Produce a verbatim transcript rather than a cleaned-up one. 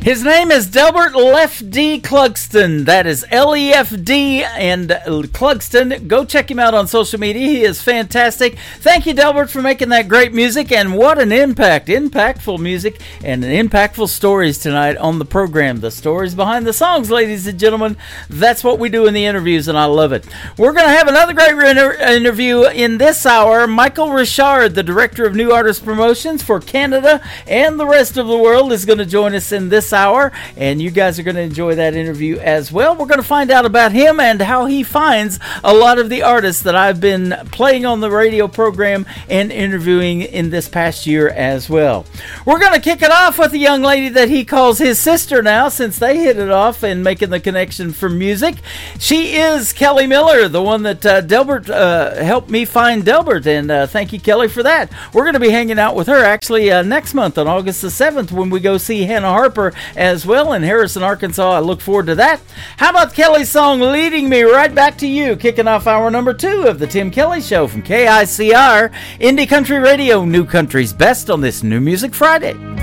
His name is Delbert Left D. Clugston. That is L E F D and Clugston. Go check him out on social media. He is fantastic. Thank you, Delbert, for making that great music. And what an impact. Impactful music and impactful stories tonight on the program. The stories behind the songs, ladies and gentlemen. That's what we do in the interviews, and I love it. We're going to have another great inter- interview in this hour. Michael Richard, the Director of New Artist Promotions for Canada and the rest of the world, is going to join us in this hour, and you guys are going to enjoy that interview as well. We're going to find out about him and how he finds a lot of the artists that I've been playing on the radio program and interviewing in this past year as well. We're going to kick it off with a young lady that he calls his sister now, since they hit it off and making the connection for music. She is Kelly Miller, the one that uh, Delbert uh, helped me find Delbert, and uh, thank you, Kelly, for that. We're going to be hanging out with her actually uh, next month on August the seventh when we go see Hannah Harper as well in Harrison, Arkansas. I look forward to that. How about Kelly's song Leading Me Right Back to You, kicking off hour number two of the Tim Kelly Show from K I C R, Indie Country Radio, New Country's Best on this New Music Friday.